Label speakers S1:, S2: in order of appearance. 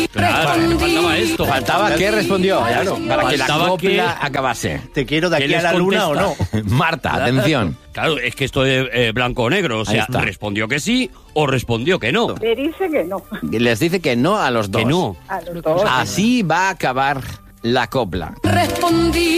S1: Claro, faltaba esto.
S2: Faltaba que respondió, claro, para que la
S1: Faltaba
S2: copla acabase.
S3: ¿Te quiero de aquí a la luna o no?
S2: Marta, atención.
S1: Claro, es que esto es blanco o negro. O sea,
S2: está.
S1: respondió que sí o respondió que no.
S4: Le dice que no.
S2: Les dice que no a los dos.
S1: Que no.
S4: A los dos.
S2: Así va a acabar la copla.
S5: Respondí